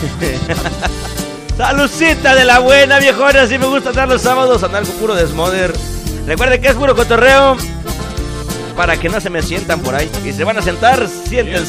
Salucita de la buena, viejona. Así me gusta andar los sábados, andar con puro desmoder. Recuerden que es puro cotorreo, para que no se me sientan por ahí. Y se van a sentar, siéntense.